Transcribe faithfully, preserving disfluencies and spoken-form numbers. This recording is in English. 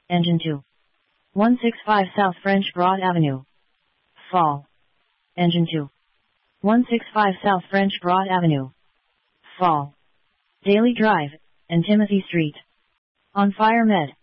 Engine two. one sixty-five South French Broad Avenue. Fall. Engine two. one sixty-five South French Broad Avenue. Fall. Daily Drive, and Timothy Street. On Fire Med.